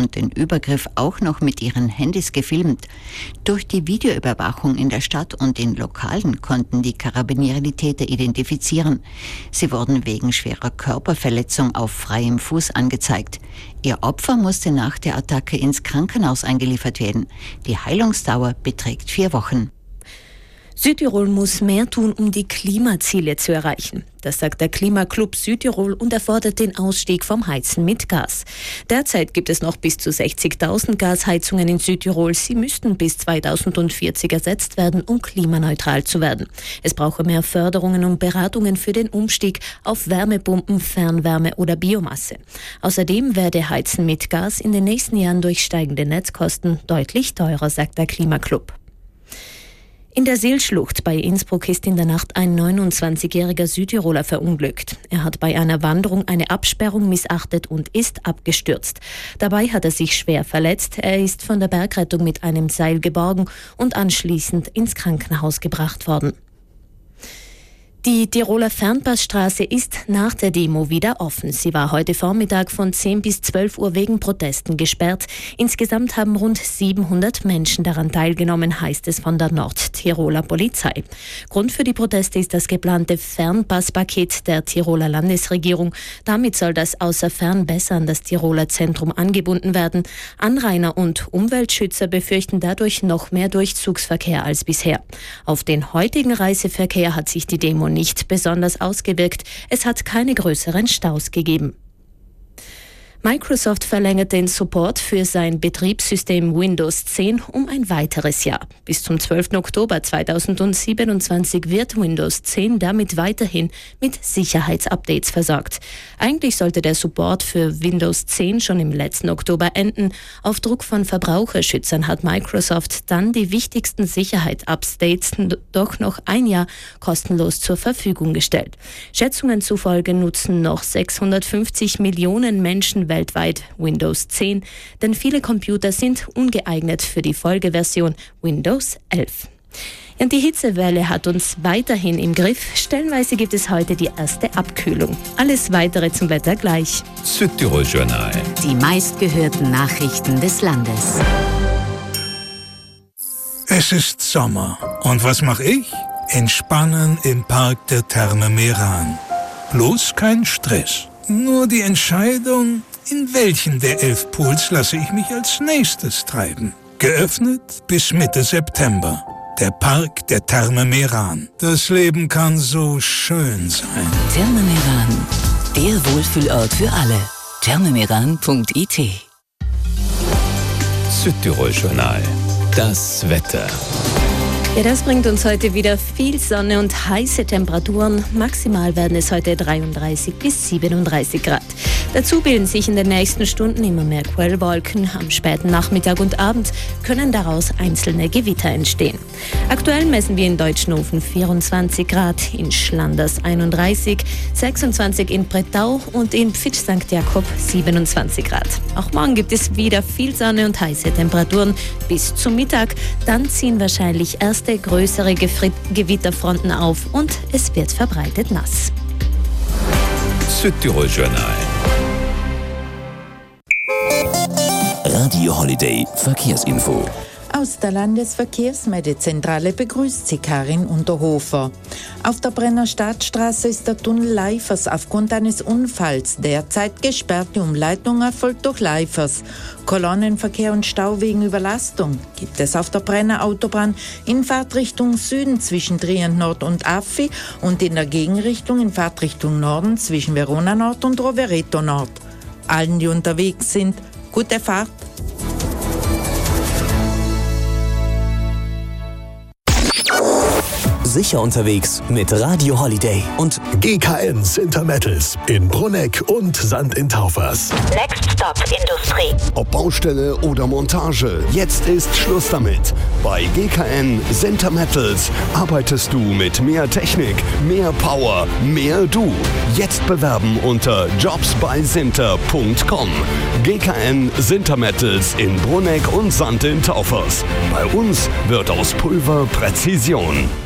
und den Übergriff auch noch mit ihren Handys gefilmt. Durch die Videoüberwachung in der Stadt und in Lokalen konnten die Karabiniere die Täter identifizieren. Sie wurden wegen schwerer Körperverletzung auf freiem Fuß angezeigt. Ihr Opfer musste nach der Attacke ins Krankenhaus eingeliefert werden. Die Heilungsdauer beträgt 4 Wochen. Südtirol muss mehr tun, um die Klimaziele zu erreichen. Das sagt der Klimaclub Südtirol und er fordert den Ausstieg vom Heizen mit Gas. Derzeit gibt es noch bis zu 60.000 Gasheizungen in Südtirol. Sie müssten bis 2040 ersetzt werden, um klimaneutral zu werden. Es brauche mehr Förderungen und Beratungen für den Umstieg auf Wärmepumpen, Fernwärme oder Biomasse. Außerdem werde Heizen mit Gas in den nächsten Jahren durch steigende Netzkosten deutlich teurer, sagt der Klimaclub. In der Seelschlucht bei Innsbruck ist in der Nacht ein 29-jähriger Südtiroler verunglückt. Er hat bei einer Wanderung eine Absperrung missachtet und ist abgestürzt. Dabei hat er sich schwer verletzt. Er ist von der Bergrettung mit einem Seil geborgen und anschließend ins Krankenhaus gebracht worden. Die Tiroler Fernpassstraße ist nach der Demo wieder offen. Sie war heute Vormittag von 10 bis 12 Uhr wegen Protesten gesperrt. Insgesamt haben rund 700 Menschen daran teilgenommen, heißt es von der Nordtiroler Polizei. Grund für die Proteste ist das geplante Fernpasspaket der Tiroler Landesregierung. Damit soll das außer Fern besser an das Tiroler Zentrum angebunden werden. Anrainer und Umweltschützer befürchten dadurch noch mehr Durchzugsverkehr als bisher. Auf den heutigen Reiseverkehr hat sich die Demo nicht besonders ausgewirkt. Es hat keine größeren Staus gegeben. Microsoft verlängert den Support für sein Betriebssystem Windows 10 um ein weiteres Jahr. Bis zum 12. Oktober 2027 wird Windows 10 damit weiterhin mit Sicherheitsupdates versorgt. Eigentlich sollte der Support für Windows 10 schon im letzten Oktober enden. Auf Druck von Verbraucherschützern hat Microsoft dann die wichtigsten Sicherheitsupdates doch noch ein Jahr kostenlos zur Verfügung gestellt. Schätzungen zufolge nutzen noch 650 Millionen Menschen weltweit Windows 10, denn viele Computer sind ungeeignet für die Folgeversion Windows 11. Und die Hitzewelle hat uns weiterhin im Griff. Stellenweise gibt es heute die erste Abkühlung. Alles Weitere zum Wetter gleich. Südtirol Journal. Die meistgehörten Nachrichten des Landes. Es ist Sommer. Und was mache ich? Entspannen im Park der Therme Meran. Bloß kein Stress. Nur die Entscheidung, in welchen der 11 Pools lasse ich mich als nächstes treiben. Geöffnet bis Mitte September. Der Park der Therme Meran. Das Leben kann so schön sein. Therme Meran, der Wohlfühlort für alle. thermemeran.it. Südtirol Journal. Das Wetter. Ja, das bringt uns heute wieder viel Sonne und heiße Temperaturen. Maximal werden es heute 33 bis 37 Grad. Dazu bilden sich in den nächsten Stunden immer mehr Quellwolken. Am späten Nachmittag und Abend können daraus einzelne Gewitter entstehen. Aktuell messen wir in Deutschnofen 24 Grad, in Schlanders 31, 26 in Bretau und in Pfitsch St. Jakob 27 Grad. Auch morgen gibt es wieder viel Sonne und heiße Temperaturen bis zum Mittag. Dann ziehen wahrscheinlich erste größere Gewitterfronten auf und es wird verbreitet nass. Südtirol Journal. Radio Holiday Verkehrsinfo. Aus der Landesverkehrsmeldezentrale begrüßt Sie Karin Unterhofer. Auf der Brenner Stadtstraße ist der Tunnel Leifers aufgrund eines Unfalls derzeit gesperrt. Die Umleitung erfolgt durch Leifers. Kolonnenverkehr und Stau wegen Überlastung gibt es auf der Brenner Autobahn in Fahrtrichtung Süden zwischen Trient Nord und Affi und in der Gegenrichtung in Fahrtrichtung Norden zwischen Verona Nord und Rovereto Nord. Allen, die unterwegs sind, gute Fahrt. Sicher unterwegs mit Radio Holiday und GKN Sintermettels in Brunegg und St. in Taufers. Next Stop Industrie. Ob Baustelle oder Montage, jetzt ist Schluss damit. Bei GKN Sintermettels arbeitest du mit mehr Technik, mehr Power, mehr du. Jetzt bewerben unter jobsbysinter.com. GKN Sintermettels in Brunegg und St. in Taufers. Bei uns wird aus Pulver Präzision.